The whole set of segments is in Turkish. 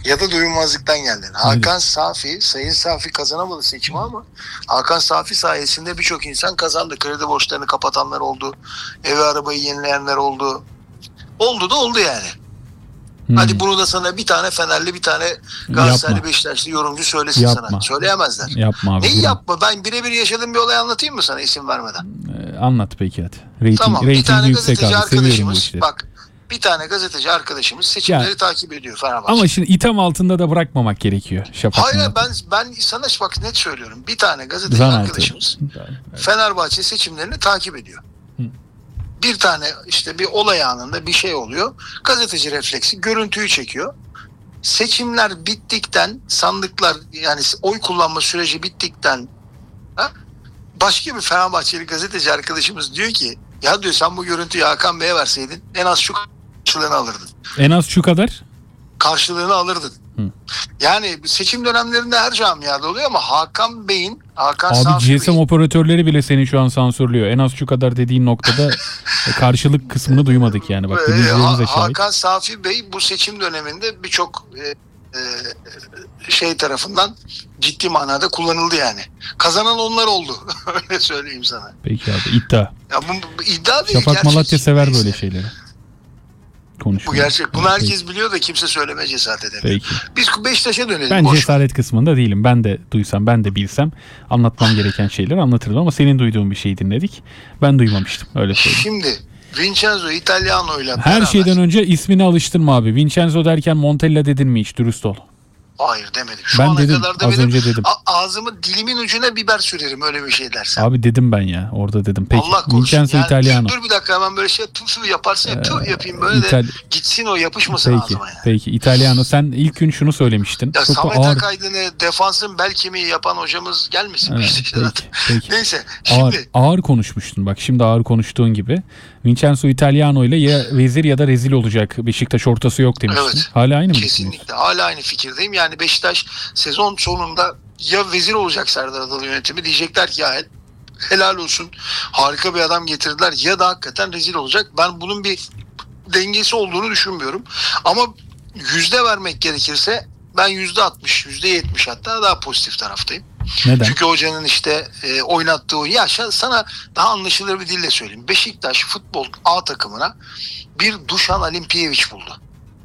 ya da doyummazlıktan geldin. Hakan Safi, Sayın Safi kazanamadı seçimi ama Hakan Safi sayesinde birçok insan kazandı. Kredi borçlarını kapatanlar oldu. Evi arabayı yenileyenler oldu. Oldu da oldu yani. Hadi bunu da sana bir tane Fenerli, bir tane Galatasaraylı, Beşiktaşlı yorumcu söylesin sana. Söyleyemezler. Yapma abi. Neyi yapma? Ben birebir yaşadığım bir olay anlatayım mı sana isim vermeden? Anlat peki hadi. Tamam. Bir tane gazeteci arkadaşımız, bu bak bir tane gazeteci arkadaşımız seçimleri takip ediyor Fenerbahçe. Ama şimdi itham altında da bırakmamak gerekiyor. Hayır, ben sana bak net söylüyorum. Bir tane gazeteci arkadaşımız Fenerbahçe seçimlerini takip ediyor. Bir tane işte bir olay anında bir şey oluyor. Gazeteci refleksi görüntüyü çekiyor. Seçimler bittikten, sandıklar yani oy kullanma süreci bittikten başka bir Fenerbahçeli gazeteci arkadaşımız diyor ki ya diyor sen bu görüntüyü Hakan Bey'e verseydin en az şu karşılığını alırdın. En az şu kadar? Karşılığını alırdın. Yani seçim dönemlerinde her camiada oluyor ama Hakan Safi GSM operatörleri bile seni şu an sansürlüyor. En az şu kadar dediğin noktada karşılık kısmını duymadık yani. Bak, Hakan Safi Bey bu seçim döneminde birçok şey tarafından ciddi manada kullanıldı yani. Kazanan onlar oldu. Öyle söyleyeyim sana. Peki abi, iddia. Ya bu iddia değil. Şafak Malatya sever böyle şeyleri. Bu gerçek. Bunu herkes biliyor da kimse söyleme cesaret edemiyor. Peki. Biz Beşiktaş'a dönelim. Ben cesaret kısmında değilim. Ben de duysam, ben de bilsem anlatmam gereken şeyleri anlatırdım ama senin duyduğun bir şeyi dinledik. Ben duymamıştım. Öyle söyleyeyim. Şimdi Vincenzo Italiano'yla her şeyden önce ismini alıştırma abi. Vincenzo derken Montella dedin mi hiç? Dürüst ol. Hayır demedim. Şu ben ana dedim, kadar da az önce dedim. Ağzımı dilimin ucuna biber sürerim öyle bir şey dersen. Abi dedim ben ya. Orada dedim. Peki. Allah korusun. Vincenzo yani, Italiano. Dur bir dakika hemen böyle şey tüfü yaparsın yapayım böyle de gitsin o yapışmasın ağzıma yani. Peki. Italiano, sen ilk gün şunu söylemiştin. Ya Samet Akaydın'ı defansın bel kemiği yapan hocamız gelmesin. Peki. Neyse. Şimdi ağır konuşmuştun. Bak şimdi ağır konuştuğun gibi. Vincenzo Italiano ile ya vezir ya da rezil olacak. Beşiktaş ortası yok demiştin. Evet. Hala aynı mı? Kesinlikle. Hala aynı fikirdeyim. Yani Beşiktaş sezon sonunda ya vezir olacak Serdar Adalı yönetimi, diyecekler ki ya helal olsun harika bir adam getirdiler, ya da hakikaten rezil olacak. Ben bunun bir dengesi olduğunu düşünmüyorum. Ama yüzde vermek gerekirse ben %60, %70 hatta daha pozitif taraftayım. Neden? Çünkü hocanın işte oynattığı ya sana daha anlaşılır bir dille söyleyeyim. Beşiktaş futbol A takımına bir Dušan Alimpijević buldu.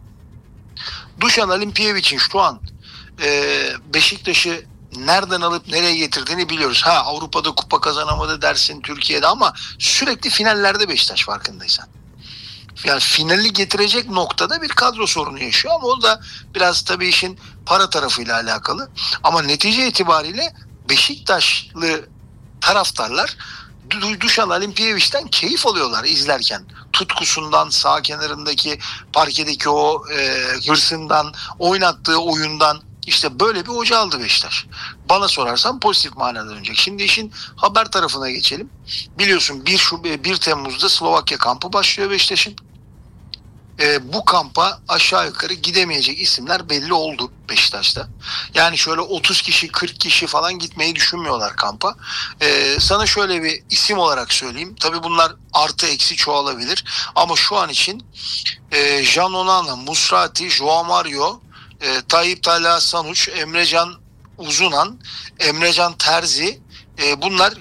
Dušan Alimpijević'in şu an Beşiktaş'ı nereden alıp nereye getirdiğini biliyoruz. Avrupa'da kupa kazanamadı dersin, Türkiye'de, ama sürekli finallerde Beşiktaş, farkındaysan. Yani finali getirecek noktada bir kadro sorunu yaşıyor ama o da biraz tabii işin para tarafıyla alakalı. Ama netice itibariyle Beşiktaşlı taraftarlar Dušan Alimpijević'ten keyif alıyorlar izlerken. Tutkusundan, sağ kenarındaki parkedeki o hırsından, oynattığı oyundan, işte böyle bir hoca aldı Beşiktaş. Bana sorarsan pozitif manada dönecek. Şimdi işin haber tarafına geçelim. Biliyorsun 1 Temmuz'da Slovakya kampı başlıyor Beşiktaş'ın. Bu kampa aşağı yukarı gidemeyecek isimler belli oldu Beşiktaş'ta. Yani şöyle 30 kişi 40 kişi falan gitmeyi düşünmüyorlar kampa. Sana şöyle bir isim olarak söyleyeyim. Tabii bunlar artı eksi çoğalabilir. Ama şu an için Jan Onana, Musrati, Joao Mario, Tayyip Talha Sanuç, Emrecan Uzunan, Emrecan Terzi, bunlar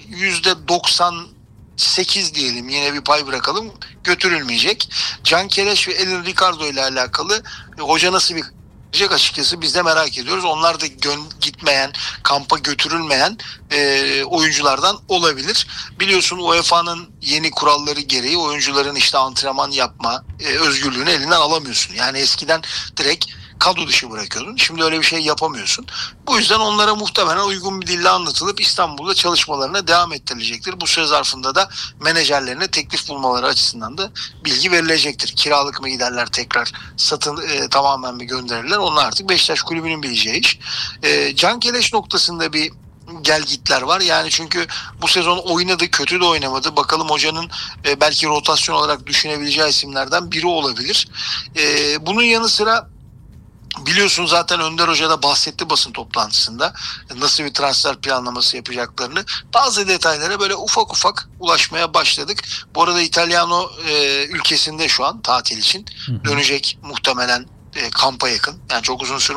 %98 diyelim, yine bir pay bırakalım, götürülmeyecek. Can Keleş ve Elin Ricardo ile alakalı hoca nasıl bir gidecek açıkçası biz de merak ediyoruz. Onlar da gitmeyen, kampa götürülmeyen oyunculardan olabilir. Biliyorsun UEFA'nın yeni kuralları gereği oyuncuların işte antrenman yapma özgürlüğünü elinden alamıyorsun. Yani eskiden direkt kadro dışı bırakıyordun. Şimdi öyle bir şey yapamıyorsun. Bu yüzden onlara muhtemelen uygun bir dille anlatılıp İstanbul'da çalışmalarına devam ettirilecektir. Bu süre zarfında da menajerlerine teklif bulmaları açısından da bilgi verilecektir. Kiralık mı giderler, tekrar satın tamamen mi gönderirler? Onlar artık Beşiktaş kulübünün bileceği iş. Can Keleş noktasında bir gelgitler var. Yani çünkü bu sezon oynadı, kötü de oynamadı. Bakalım hocanın belki rotasyon olarak düşünebileceği isimlerden biri olabilir. Bunun yanı sıra biliyorsun zaten Önder Hoca da bahsetti basın toplantısında nasıl bir transfer planlaması yapacaklarını. Bazı detaylara böyle ufak ufak ulaşmaya başladık. Bu arada Italiano ülkesinde şu an tatil için dönecek muhtemelen kampa yakın. Yani çok uzun süre